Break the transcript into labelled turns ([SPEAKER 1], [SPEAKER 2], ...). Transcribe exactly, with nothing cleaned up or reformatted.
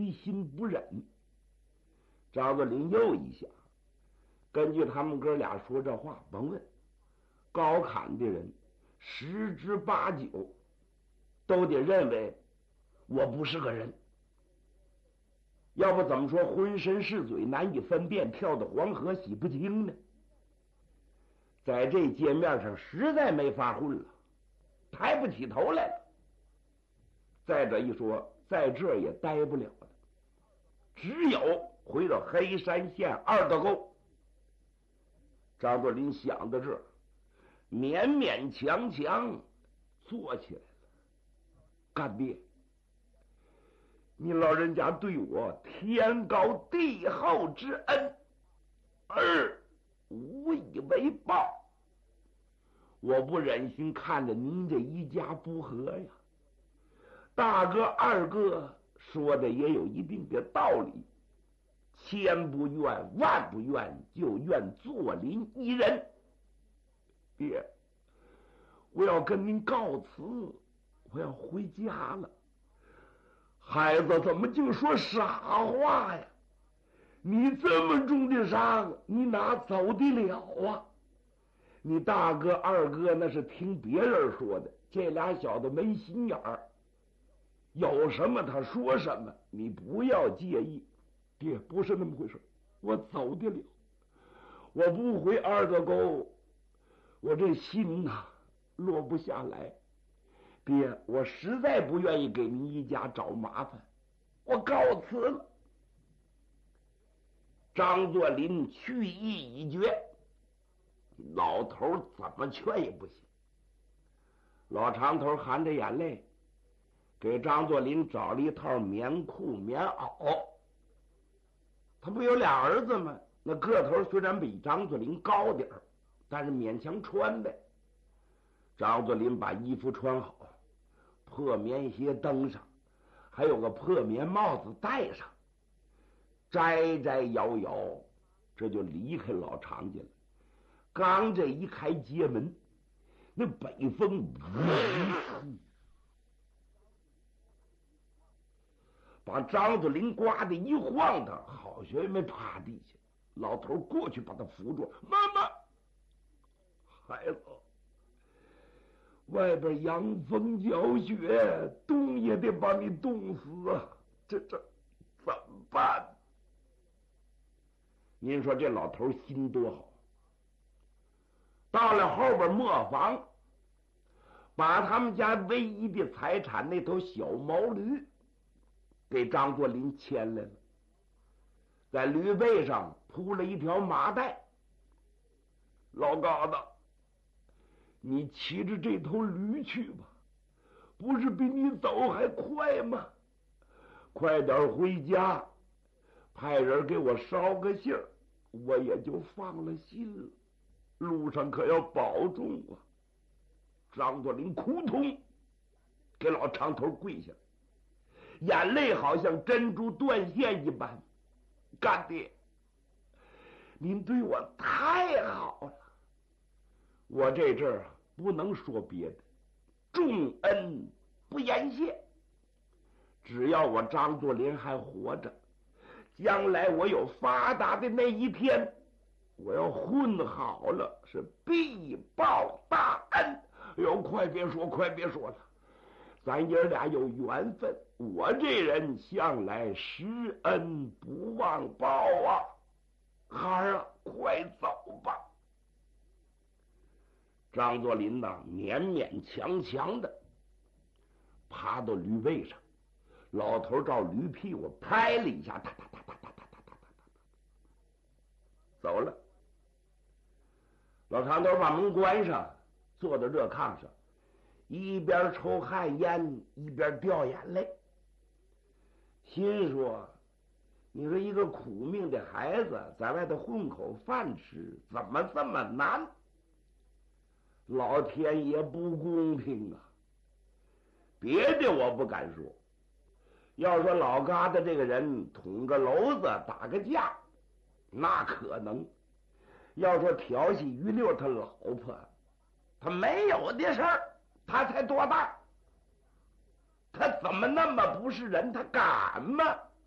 [SPEAKER 1] 于心不忍。张作霖又一想，根据他们哥俩说这话，甭问，高侃的人十之八九都得认为我不是个人。要不怎么说浑身是嘴难以分辨，跳到黄河洗不清呢？在这街面上实在没法混了，抬不起头来了。再者一说，在这儿也待不了了，只有回到黑山县二道沟。张作霖想到这儿，勉勉强强坐起来了。干爹，你老人家对我天高地厚之恩，儿无以为报。我不忍心看着您这一家不和呀。大哥二哥说的也有一定的道理，千不愿万不愿，就愿作霖一人。爹，我要跟您告辞，我要回家了。孩子怎么净说傻话呀？你这么重的伤，你哪走得了啊？你大哥二哥那是听别人说的，这俩小子没心眼儿，有什么他说什么，你不要介意。爹，不是那么回事，我走得了。我不回二道沟，我这心呐、啊、落不下来。爹，我实在不愿意给您一家找麻烦，我告辞了。张作霖去意已决，老头怎么劝也不行。老长头含着眼泪给张作霖找了一套棉裤棉袄。他不有俩儿子吗？那个头虽然比张作霖高点儿，但是勉强穿呗。张作霖把衣服穿好，破棉鞋登上，还有个破棉帽子戴上，摘摘摇摇，这就离开老常家了。刚这一开街门，那北风把张作霖刮得一晃腾，好学没趴地下。老头过去把他扶住，妈妈，孩子，外边阳风搅雪，冻也得把你冻死啊！这这怎么办？您说这老头心多好。到了后边磨坊，把他们家唯一的财产那头小毛驴给张作霖牵来了，在驴背上铺了一条麻袋。老疙瘩，你骑着这头驴去吧，不是比你走还快吗？快点回家，派人给我捎个信儿，我也就放了心了。路上可要保重啊！张作霖扑通给老长头跪下，眼泪好像珍珠断线一般。干爹，您对我太好了，我这阵儿不能说别的，重恩不言谢。只要我张作霖还活着，将来我有发达的那一天，我要混好了，是必报大恩。哎呦，快别说，快别说了，咱爷俩有缘分，我这人向来施恩不忘报啊！孩儿啊，快走吧。张作霖呐，勉勉强强的爬到驴背上，老头照驴屁股拍了一下，哒哒哒哒哒哒哒哒哒哒，走了。老长头把门关上，坐在热炕上，一边抽旱烟一边掉眼泪，心说：你说一个苦命的孩子在外头混口饭吃，怎么这么难？老天爷不公平啊！别的我不敢说，要说老疙瘩这个人捅个娄子打个架，那可能；要说调戏于六他老婆，他没有的事儿，他才多大？他怎么那么不是人？他敢吗？